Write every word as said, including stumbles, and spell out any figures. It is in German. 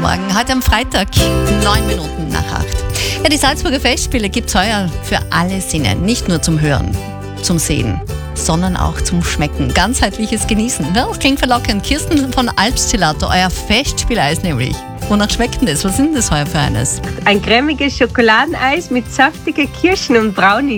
Morgen. Heute am Freitag, neun Minuten nach acht. Ja, die Salzburger Festspiele gibt es heuer für alle Sinne. Nicht nur zum Hören, zum Sehen, sondern auch zum Schmecken. Ganzheitliches Genießen. Ja, das klingt verlockend. Kirsten von Alpstillato, euer Festspieleis nämlich. Wonach schmeckt denn das? Was sind das heuer für eines? Ein cremiges Schokoladeneis mit saftigen Kirschen und Brownies.